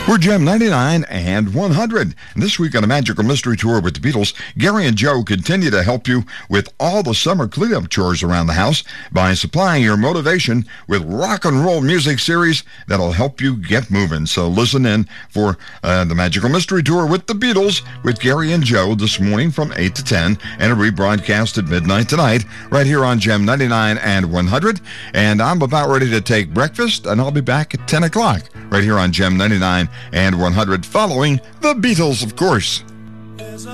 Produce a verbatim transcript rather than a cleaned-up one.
We're Gem ninety-nine and one hundred. And this week on a Magical Mystery Tour with the Beatles, Gary and Joe continue to help you with all the summer cleanup chores around the house by supplying your motivation with rock and roll music series that'll help you get moving. So listen in for uh, the Magical Mystery Tour with the Beatles with Gary and Joe this morning from eight to ten and a rebroadcast at midnight tonight right here on Gem ninety-nine and one hundred. And I'm about ready to take breakfast, and I'll be back at ten o'clock right here on Gem ninety-nine and one hundred following the Beatles, of course.